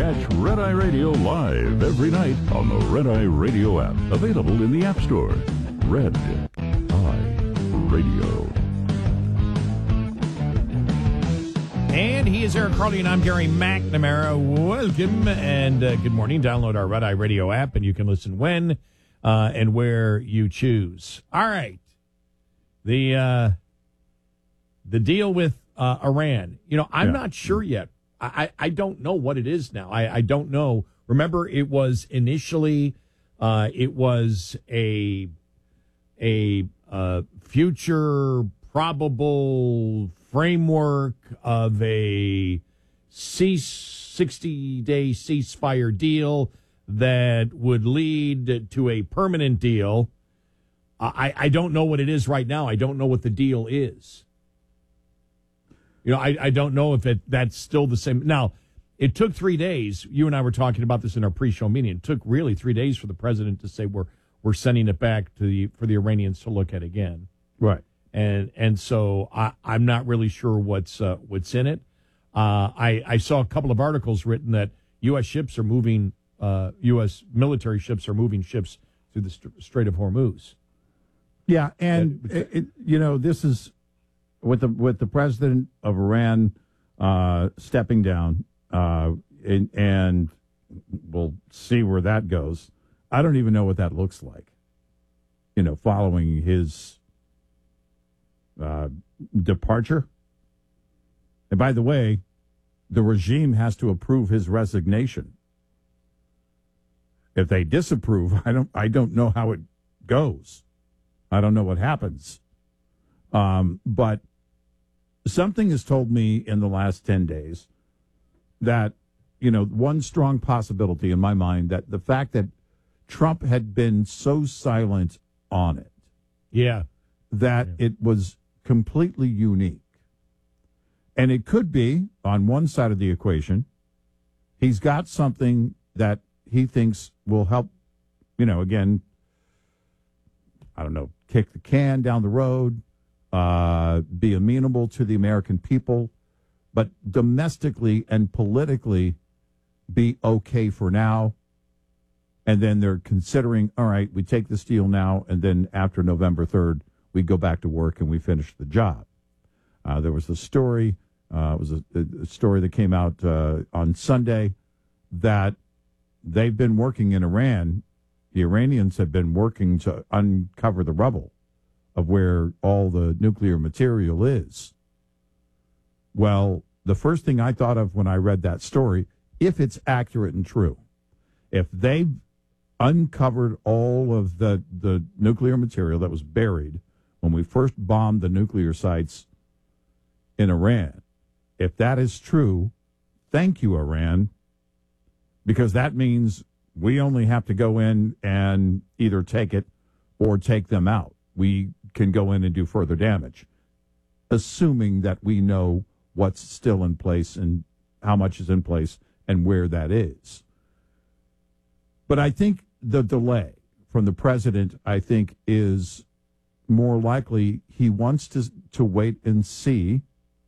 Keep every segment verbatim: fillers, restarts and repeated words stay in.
Catch Red Eye Radio live every night on the Red Eye Radio app. Available in the App Store. Red Eye Radio. And he is Eric Carly, and I'm Gary McNamara. Welcome and uh, good morning. Download our Red Eye Radio app, and you can listen when uh, and where you choose. All right. The uh, the deal with uh, Iran. You know, I'm yeah. not sure yet. I, I don't know what it is now. I, I don't know. Remember, it was initially, uh, it was a a uh, future probable framework of a cease sixty-day ceasefire deal that would lead to a permanent deal. I, I don't know what it is right now. I don't know what the deal is. You know, I, I don't know if it that's still the same. Now, it took three days. You and I were talking about this in our pre-show meeting. It took really three days for the president to say we're we're sending it back to the for the Iranians to look at again. Right. And and so I, I'm not really sure what's uh, what's in it. Uh, I I saw a couple of articles written that U S ships are moving, uh, U S military ships are moving ships through the Strait of Hormuz. Yeah, and it, it, you know, this is. With the with the president of Iran uh, stepping down, uh, and, and we'll see where that goes. I don't even know what that looks like. You know, following his uh, departure. And by the way, the regime has to approve his resignation. If they disapprove, I don't I don't know how it goes. I don't know what happens. Um, but something has told me in the last ten days that, you know, one strong possibility in my mind that the fact that Trump had been so silent on it. Yeah. That yeah. it was completely unique. And it could be, on one side of the equation, he's got something that he thinks will help, you know, again, I don't know, kick the can down the road. Uh, be amenable to the American people, but domestically and politically be okay for now. And then they're considering, all right, we take this deal now, and then after November third, we go back to work and we finish the job. Uh, there was a story, uh, it was a, a story that came out uh, on Sunday that they've been working in Iran. The Iranians have been working to uncover the rubble of where all the nuclear material is. Well, the first thing I thought of when I read that story, if it's accurate and true, if they've uncovered all of the, the nuclear material that was buried when we first bombed the nuclear sites in Iran, if that is true, thank you, Iran, because that means we only have to go in and either take it or take them out. We can go in and do further damage, assuming that we know what's still in place and how much is in place and where that is. But I think the delay from the president, I think, is more likely he wants to, to wait and see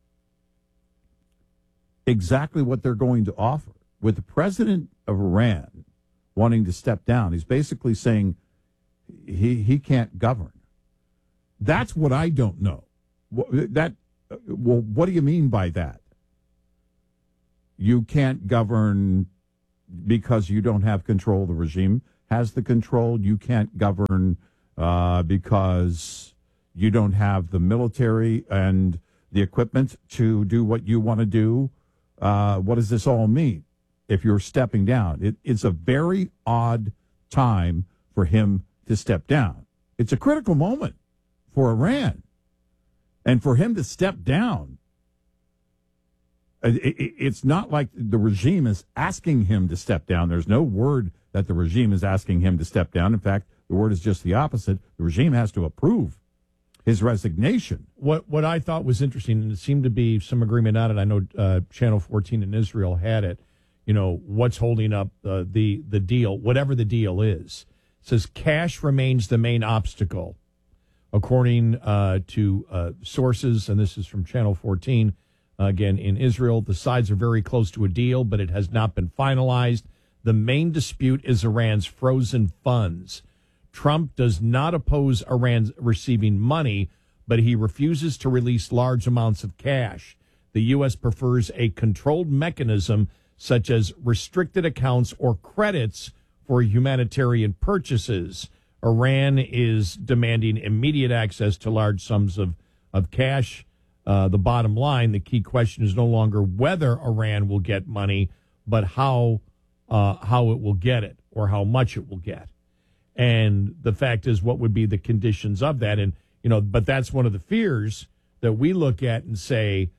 exactly what they're going to offer. With the president of Iran wanting to step down, he's basically saying he, he can't govern. That's what I don't know. That well, what do you mean by that? You can't govern because you don't have control. The regime has the control. You can't govern uh, because you don't have the military and the equipment to do what you want to do. Uh, what does this all mean if you're stepping down? It, it's a very odd time for him to step down. It's a critical moment for Iran, and for him to step down, it, it, it's not like the regime is asking him to step down. There's no word that the regime is asking him to step down. In fact, the word is just the opposite. The regime has to approve his resignation. What what I thought was interesting, and it seemed to be some agreement on it. I know uh, Channel fourteen in Israel had it. You know, what's holding up uh, the the deal, whatever the deal is. It says cash remains the main obstacle. According uh, to uh, sources, and this is from Channel fourteen, again, in Israel. The sides are very close to a deal, but it has not been finalized. The main dispute is Iran's frozen funds. Trump does not oppose Iran receiving money, but he refuses to release large amounts of cash. The U S prefers a controlled mechanism such as restricted accounts or credits for humanitarian purchases. Iran is demanding immediate access to large sums of, of cash. Uh, the bottom line, the key question is no longer whether Iran will get money, but how uh, how it will get it or how much it will get. And the fact is, what would be the conditions of that? And, you know, but that's one of the fears that we look at and say,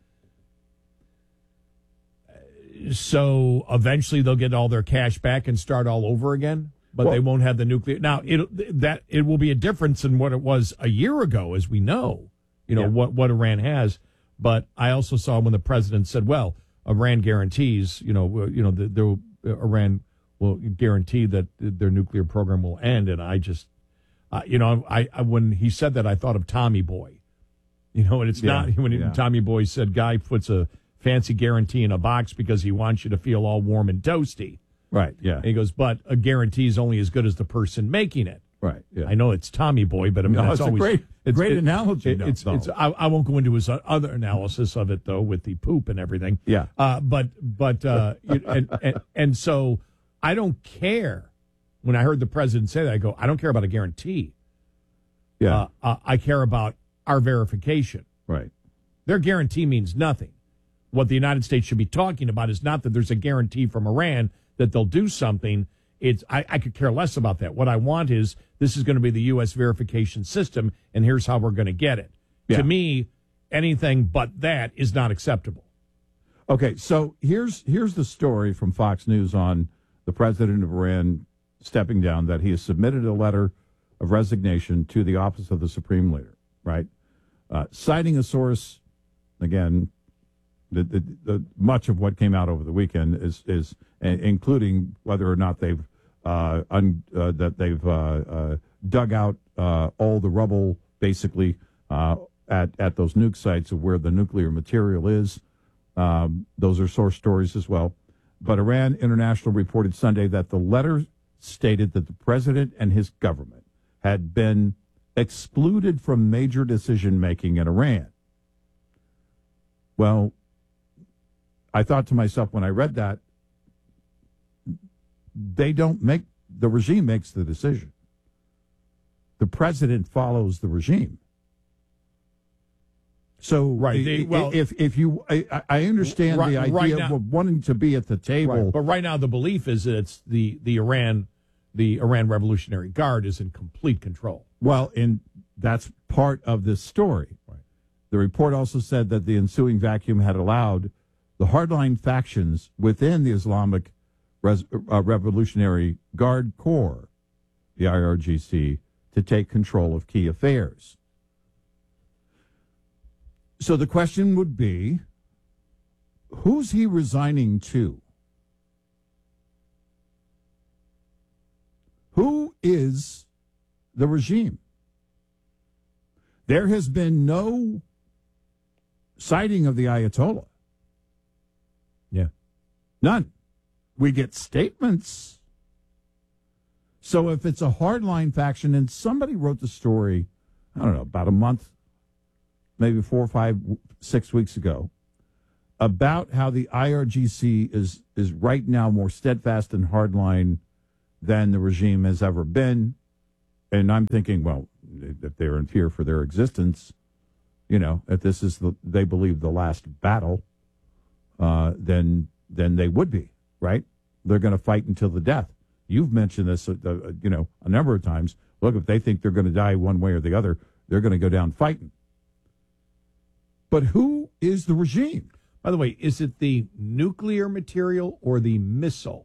so eventually they'll get all their cash back and start all over again, but well, they won't have the nuclear. Now, it that it will be a difference in what it was a year ago, as we know, you know, yeah. what, what Iran has. But I also saw when the president said, well, Iran guarantees, you know, you know, the, the Iran will guarantee that their nuclear program will end. And I just, uh, you know, I, I when he said that, I thought of Tommy Boy, you know, and it's yeah, not when yeah. Tommy Boy said, guy puts a fancy guarantee in a box because he wants you to feel all warm and toasty. Right, yeah. And he goes, but a guarantee is only as good as the person making it. Right, yeah. I know it's Tommy Boy, but I mean, no, that's it's always a great, it's, great it, analogy. It, it's, it's, I, I won't go into his other analysis of it, though, with the poop and everything. Yeah. Uh, but, but, uh, and, and, and so I don't care. When I heard the president say that, I go, I don't care about a guarantee. Yeah. Uh, uh, I care about our verification. Right. Their guarantee means nothing. What the United States should be talking about is not that there's a guarantee from Iran that they'll do something. It's I, I could care less about that. What I want is this is going to be the U S verification system, and here's how we're going to get it. Yeah. To me, anything but that is not acceptable. Okay, so here's here's the story from Fox News on the president of Iran stepping down, that he has submitted a letter of resignation to the office of the supreme leader, right? Uh, citing a source, again, The, the, the, much of what came out over the weekend is, is uh, including whether or not they've uh, un, uh, that they've uh, uh, dug out uh, all the rubble, basically uh, at at those nuke sites of where the nuclear material is. Um, those are source stories as well. But Iran International reported Sunday that the letter stated that the president and his government had been excluded from major decision making in Iran. Well, I thought to myself when I read that, they don't make, the regime makes the decision. The president follows the regime. So right, they, well, if if you, I, I understand right, the idea right now, of wanting to be at the table, right, but right now the belief is that it's the the Iran, the Iran Revolutionary Guard is in complete control. Well, and that's part of this story. Right. The report also said that the ensuing vacuum had allowed the hardline factions within the Islamic Res, uh, Revolutionary Guard Corps, the I R G C, to take control of key affairs. So the question would be, who's he resigning to? Who is the regime? There has been no citing of the Ayatollah. Yeah. None. We get statements. So if it's a hardline faction, and somebody wrote the story, I don't know, about a month, maybe four, five, six weeks ago, about how the I R G C is is right now more steadfast and hardline than the regime has ever been. And I'm thinking, well, if they're in fear for their existence, you know, if this is the, they believe the last battle, uh, then then they would be, right? They're going to fight until the death. You've mentioned this, uh, uh, you know, a number of times. Look, if they think they're going to die one way or the other, they're going to go down fighting. But who is the regime? By the way, is it the nuclear material or the missile?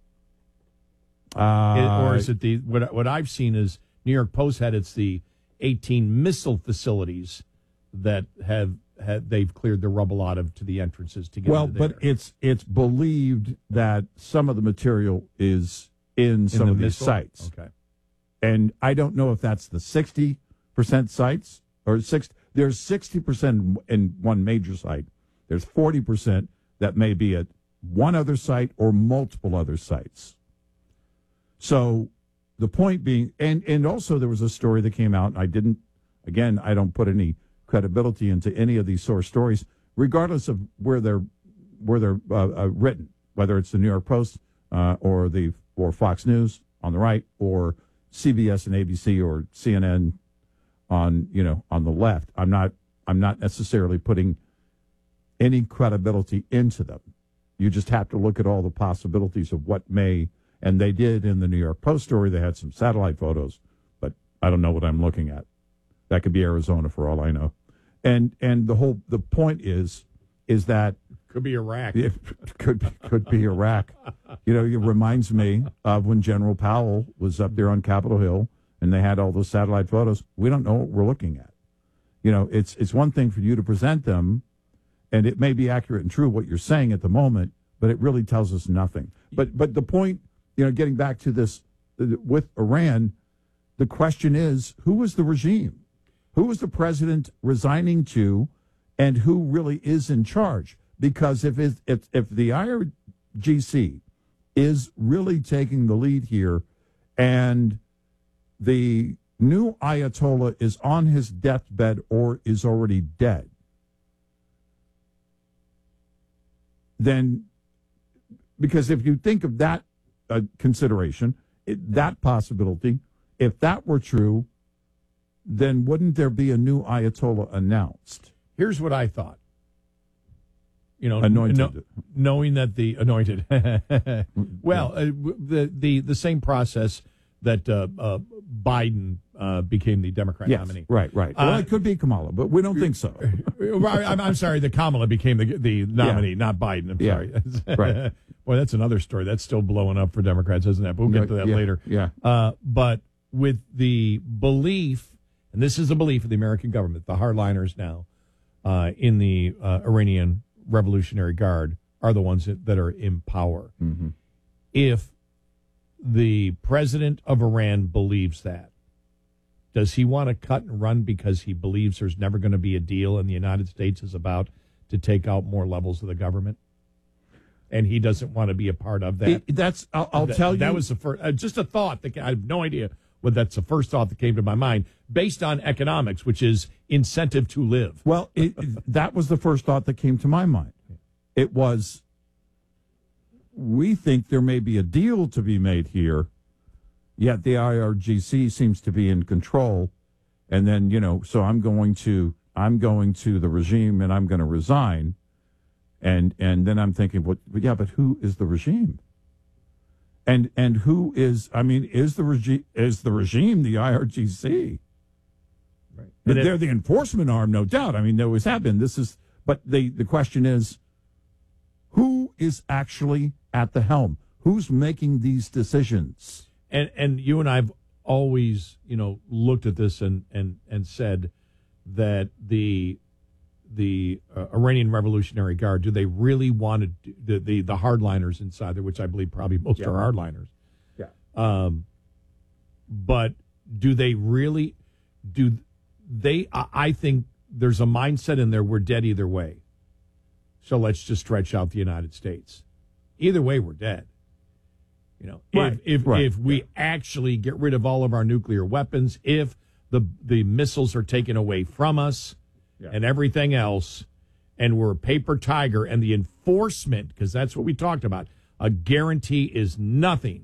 Uh, it, or is it the what? What I've seen is New York Post had it's the eighteen missile facilities that have had they've cleared the rubble out of to the entrances to get. Well, into there. but it's it's believed that some of the material is in some in of these missile? sites. Okay, and I don't know if that's the sixty percent sites or six. There's sixty percent in one major site. There's forty percent that may be at one other site or multiple other sites. So the point being, and, and also there was a story that came out, I didn't, again, I don't put any credibility into any of these source stories, regardless of where they're where they're uh, uh, written, whether it's the New York Post uh, or the or Fox News on the right, or C B S and A B C or C N N on you know on the left. I'm not I'm not necessarily putting any credibility into them. You just have to look at all the possibilities of what may, and they did in the New York Post story. They had some satellite photos, but I don't know what I'm looking at. That could be Arizona for all I know. And and the whole the point is is that could be Iraq. It could be, could be Iraq. You know, it reminds me of when General Powell was up there on Capitol Hill and they had all those satellite photos. We don't know what we're looking at. You know, it's it's one thing for you to present them, and it may be accurate and true what you're saying at the moment, but it really tells us nothing. But but the point, you know, getting back to this with Iran, the question is, who was the regime? Who was the president resigning to, and who really is in charge? Because if it, if if the I R G C is really taking the lead here, and the new Ayatollah is on his deathbed or is already dead, then, because if you think of that uh, consideration, it, that possibility, if that were true, then wouldn't there be a new Ayatollah announced? Here's what I thought. You know, anointed, no, knowing that the anointed, well, uh, the the the same process that uh, uh, Biden uh, became the Democrat yes, nominee. Right, right. Uh, well, it could be Kamala, but we don't think so. I'm, I'm sorry, the Kamala became the the nominee, yeah. not Biden. I'm yeah. sorry. Right. Boy, that's another story. That's still blowing up for Democrats, isn't it? But we'll get to that yeah, later. Yeah. Uh, but with the belief, and this is the belief of the American government, the hardliners now uh, in the uh, Iranian Revolutionary Guard are the ones that, that are in power. Mm-hmm. If the president of Iran believes that, does he want to cut and run because he believes there's never going to be a deal and the United States is about to take out more levels of the government? And he doesn't want to be a part of that. It, that's I'll, I'll that, tell you. That was the first, uh, just a thought. That, I have no idea what that's the first thought that came to my mind based on economics, which is incentive to live. Well, it, that was the first thought that came to my mind. It was, we think there may be a deal to be made here, yet the I R G C seems to be in control. And then, you know, so I'm going to, I'm going to the regime and I'm going to resign. And and then I'm thinking, well, yeah, but who is the regime? And and who is? I mean, is the regime is the regime the I R G C? Right. But it, they're the enforcement arm, no doubt. I mean, there always have been. This is, but the the question is, who is actually at the helm? Who's making these decisions? And and you and I've always, you know, looked at this and and and said that the. the uh, Iranian Revolutionary Guard, do they really want to do, the, the the hardliners inside there, which I believe probably most yeah. are hardliners. Yeah. Um, but do they really, do they, I, I think there's a mindset in there, we're dead either way. So let's just stretch out the United States. Either way, we're dead. You know, right. if if, right. if we yeah. actually get rid of all of our nuclear weapons, if the the missiles are taken away from us, yeah. and everything else, and we're a paper tiger, and the enforcement, because that's what we talked about, a guarantee is nothing.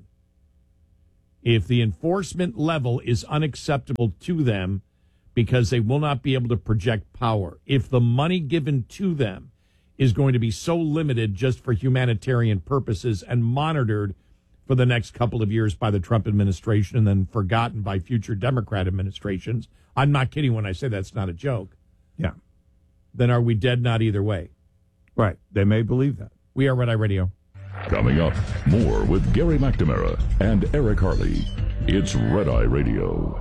If the enforcement level is unacceptable to them because they will not be able to project power, if the money given to them is going to be so limited just for humanitarian purposes and monitored for the next couple of years by the Trump administration and then forgotten by future Democrat administrations, I'm not kidding when I say that's not a joke. Yeah. Then are we dead? Not either way. Right. They may believe that. We are Red Eye Radio. Coming up, more with Gary McNamara and Eric Harley. It's Red Eye Radio.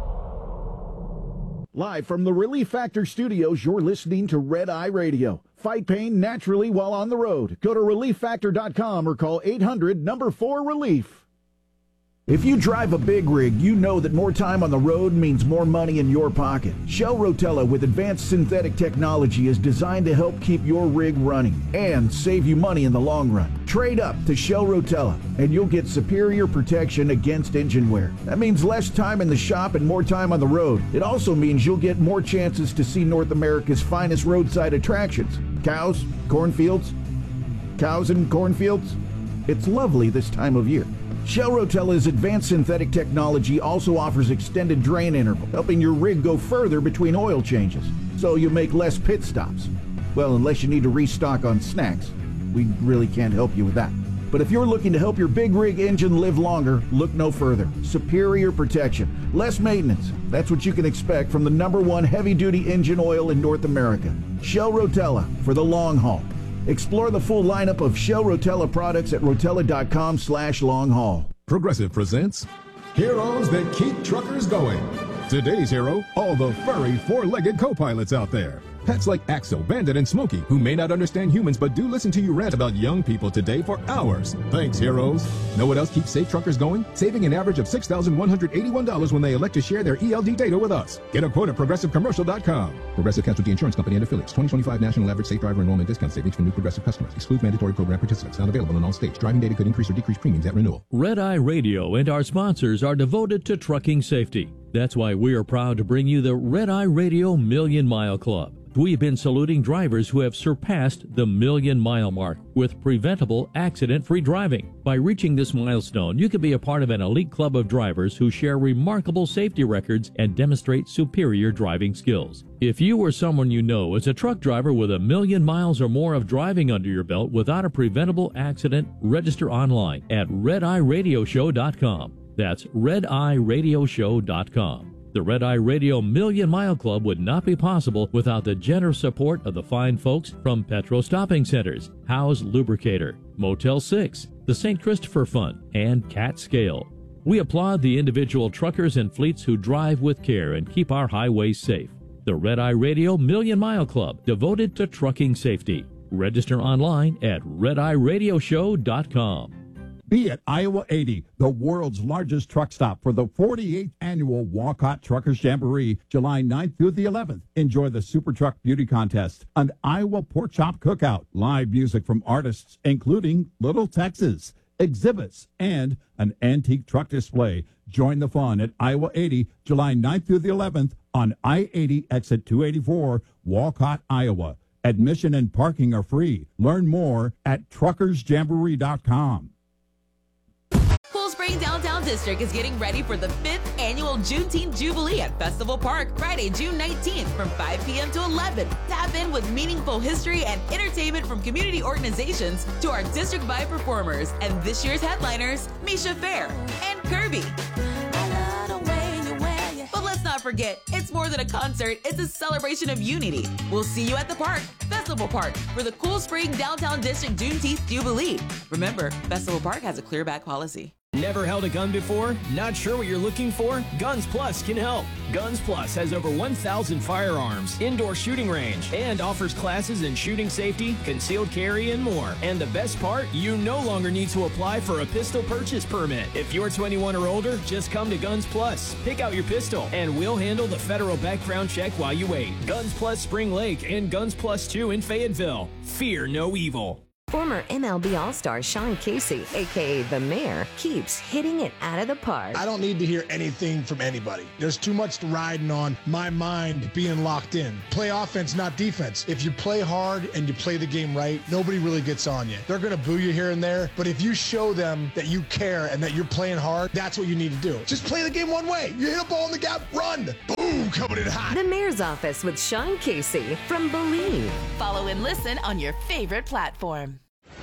Live from the Relief Factor studios, you're listening to Red Eye Radio. Fight pain naturally while on the road. Go to relief factor dot com or call eight hundred number four relief. If you drive a big rig, you know that more time on the road means more money in your pocket. Shell Rotella with advanced synthetic technology is designed to help keep your rig running and save you money in the long run. Trade up to Shell Rotella and you'll get superior protection against engine wear. That means less time in the shop and more time on the road. It also means you'll get more chances to see North America's finest roadside attractions. Cows, cornfields, cows and cornfields. It's lovely this time of year. Shell Rotella's advanced synthetic technology also offers extended drain interval, helping your rig go further between oil changes, so you make less pit stops. Well, unless you need to restock on snacks. We really can't help you with that. But if you're looking to help your big rig engine live longer, look no further. Superior protection, less maintenance. That's what you can expect from the number one heavy-duty engine oil in North America. Shell Rotella for the long haul. Explore the full lineup of Shell Rotella products at rotella.com slash long haul. Progressive presents Heroes That Keep Truckers Going. Today's hero, all the furry four-legged co-pilots out there. Pets like Axel, Bandit, and Smokey, who may not understand humans but do listen to you rant about young people today for hours. Thanks, heroes. Know what else keeps safe truckers going? Saving an average of six thousand one hundred eighty-one dollars when they elect to share their E L D data with us. Get a quote at progressive commercial dot com. Progressive Casualty Insurance Company and affiliates. twenty twenty-five National Average Safe Driver Enrollment Discount Savings for new Progressive customers. Excludes mandatory program participants. Not available in all states. Driving data could increase or decrease premiums at renewal. Red Eye Radio and our sponsors are devoted to trucking safety. That's why we are proud to bring you the Red Eye Radio Million Mile Club. We've been saluting drivers who have surpassed the million mile mark with preventable accident-free driving. By reaching this milestone, you can be a part of an elite club of drivers who share remarkable safety records and demonstrate superior driving skills. If you or someone you know is a truck driver with a million miles or more of driving under your belt without a preventable accident, register online at red eye radio show dot com. That's red eye radio show dot com. The Red Eye Radio Million Mile Club would not be possible without the generous support of the fine folks from Petro Stopping Centers, Howe's Lubricator, Motel six, the Saint Christopher Fund, and Cat Scale. We applaud the individual truckers and fleets who drive with care and keep our highways safe. The Red Eye Radio Million Mile Club, devoted to trucking safety. Register online at red eye radio show dot com. Be at Iowa eighty, the world's largest truck stop for the forty-eighth annual Walcott Truckers Jamboree, July ninth through the eleventh. Enjoy the Super Truck Beauty Contest, an Iowa Pork Chop Cookout, live music from artists including Little Texas, exhibits, and an antique truck display. Join the fun at Iowa eighty, July ninth through the eleventh on I eighty exit two eighty-four, Walcott, Iowa. Admission and parking are free. Learn more at truckers jamboree dot com. Cool Spring Downtown District is getting ready for the fifth annual Juneteenth Jubilee at Festival Park, Friday, June nineteenth from five p.m. to eleven. Tap in with meaningful history and entertainment from community organizations to our district-wide performers and this year's headliners, Misha Fair and Kirby. But let's not forget, it's more than a concert, it's a celebration of unity. We'll see you at the park, Festival Park, for the Cool Spring Downtown District Juneteenth Jubilee. Remember, Festival Park has a clear back policy. Never held a gun before? Not sure what you're looking for? Guns Plus can help. Guns Plus has over one thousand firearms, indoor shooting range, and offers classes in shooting safety, concealed carry, and more. And the best part, you no longer need to apply for a pistol purchase permit. If you're twenty-one or older, just come to Guns Plus, pick out your pistol, and we'll handle the federal background check while you wait. Guns Plus Spring Lake and Guns Plus two in Fayetteville. Fear no evil. Former M L B All-Star Sean Casey, a k a. The Mayor, keeps hitting it out of the park. I don't need to hear anything from anybody. There's too much riding on my mind being locked in. Play offense, not defense. If you play hard and you play the game right, nobody really gets on you. They're going to boo you here and there, but if you show them that you care and that you're playing hard, that's what you need to do. Just play the game one way. You hit a ball in the gap, run. Boom, coming in hot. The Mayor's Office with Sean Casey from Believe. Follow and listen on your favorite platform.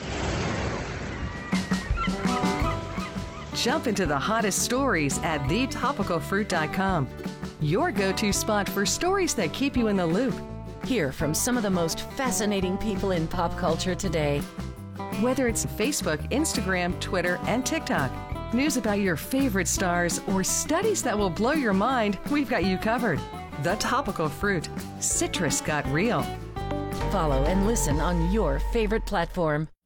Jump into the hottest stories at the topical fruit dot com. Your go-to spot for stories that keep you in the loop. Hear from some of the most fascinating people in pop culture today. Whether it's Facebook, Instagram, Twitter, and TikTok, news about your favorite stars, or studies that will blow your mind, we've got you covered. The Topical Fruit. Citrus got real. Follow and listen on your favorite platform.